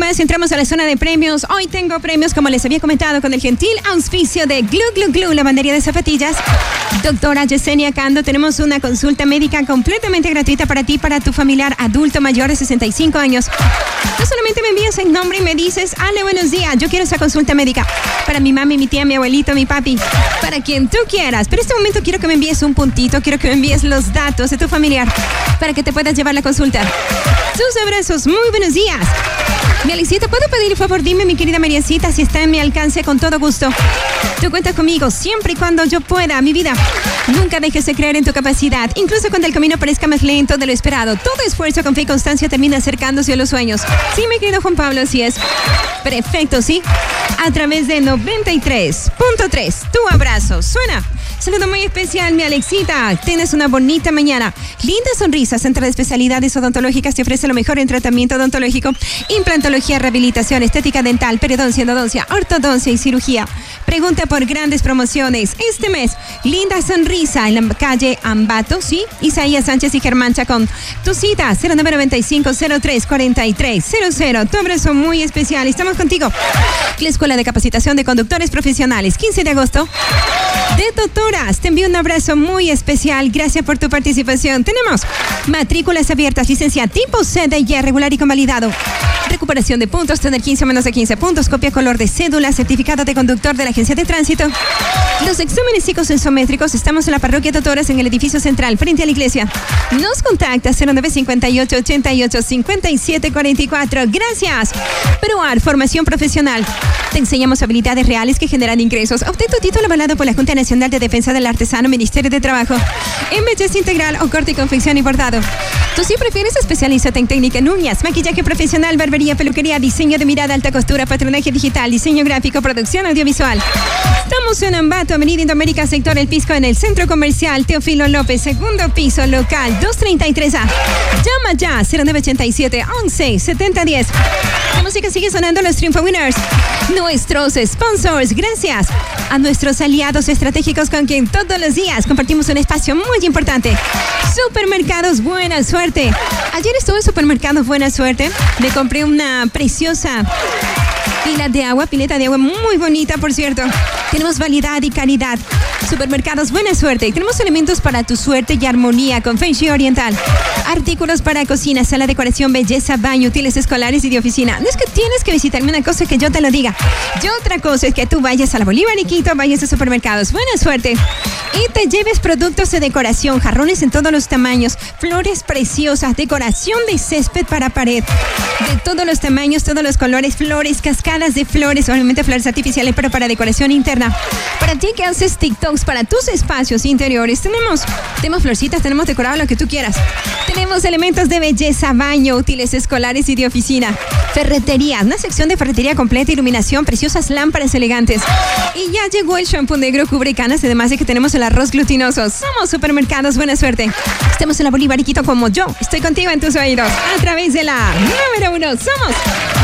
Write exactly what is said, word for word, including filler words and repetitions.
más, entramos a la zona de premios. Hoy tengo premios, como les había comentado, con el gentil auspicio de Glu Glu Glu, lavandería de zapatillas. Doctora Yesenia Cando, tenemos una consulta médica completamente gratuita para ti, para tu familiar adulto mayor de sesenta y cinco años. No solamente me envías el nombre y me dices, Ale, buenos días, yo quiero esa consulta médica para mi mami, mi tía, mi abuelito, mi papi, para quien tú quieras. Pero en este momento quiero que me envíes un puntito, quiero que me envíes los datos de tu familiar para que te puedas llevar la consulta. Tus abrazos, muy buenos días. Mi Alicita, ¿puedo pedir un favor? Dime, mi querida Mariacita, si está en mi alcance, con todo gusto. Tú cuentas conmigo siempre y cuando yo pueda, mi vida. Nunca dejes de creer en tu capacidad, incluso cuando el camino parezca más lento de lo esperado. Todo esfuerzo con fe y constancia termina acercándose a los sueños. Sí, mi querido Juan Pablo, así es. Perfecto, ¿sí? A través de noventa y tres punto tres, tu abrazo suena. Saludo muy especial, mi Alexita. Tienes una bonita mañana. Linda sonrisa. Centro de Especialidades Odontológicas te ofrece lo mejor en tratamiento odontológico, implantología, rehabilitación, estética dental, periodoncia, endodoncia, ortodoncia y cirugía. Pregunta por grandes promociones. Este mes, linda sonrisa en la calle Ambato, ¿sí? Isaías Sánchez y Germán Chacón. Tu cita, cero nueve noventa y cinco, cero tres cuarenta y tres cero cero. Tu abrazo muy especial. Estamos contigo. La Escuela de Capacitación de Conductores Profesionales, quince de agosto. De Totoras, te envío un abrazo muy especial. Gracias por tu participación. Tenemos matrículas abiertas, licencia tipo C D Y, regular y convalidado. Recuperación de puntos, tener quince o menos de quince puntos, copia color de cédula, certificado de conductor de la Agencia de Tránsito. Los exámenes psicosensométricos, estamos en la parroquia Totoras, en el edificio central, frente a la iglesia. Nos contacta cero nueve cinco ocho, ochenta y ocho, cincuenta y siete cuarenta y cuatro. Gracias. Proar, formación profesional. Te enseñamos habilidades reales que generan ingresos. Obtén tu título avalado por la Junta Nacional de Defensa del Artesano, Ministerio de Trabajo. En belleza integral o corte y confección y bordado. Tú sí prefieres, especialízate en técnica en uñas, maquillaje profesional, barbería, peluquería, diseño de mirada, alta costura, patronaje digital, diseño gráfico, producción audiovisual. Estamos en Ambato, Avenida Indoamérica, sector El Pisco, en el Centro Comercial Teófilo López, segundo piso, local doscientos treinta y tres A. Llama ya, cero nueve ochenta y siete, once, setenta diez. La música sigue sonando, los Triunfo Winners. Nuestros sponsors, gracias a nuestros aliados estratégicos con quien todos los días compartimos un espacio muy importante. Supermercados Buena Suerte. Ayer estuve en Supermercados Buena Suerte. Me compré una preciosa pila de agua, pileta de agua muy bonita, por cierto. Tenemos validad y calidad. Supermercados Buena Suerte. Tenemos elementos para tu suerte y armonía con Feng Shui Oriental. Artículos para cocina, sala, decoración, belleza, baño, útiles escolares y de oficina. No es que tienes que visitarme, una cosa es que yo te lo diga. Y otra cosa es que tú vayas a la Bolívar y Quito, vayas a Supermercados Buena Suerte y te lleves productos de decoración, jarrones en todos los tamaños, flores preciosas, decoración de césped para pared, de todos los tamaños, todos los colores, flores, cascadas de flores, obviamente flores artificiales, pero para decoración interna. Para ti que haces TikToks para tus espacios interiores, tenemos, tenemos florcitas, tenemos decorado lo que tú quieras. Tenemos elementos de belleza, baño, útiles escolares y de oficina. Ferretería, una sección de ferretería completa, iluminación, preciosas lámparas elegantes. Y ya llegó el shampoo negro cubre canas, además de que tenemos el arroz glutinoso. Somos Supermercados Buena Suerte. Estamos en la Bolívar y Quito como yo. Estoy contigo en tus oídos. A través de la número uno, somos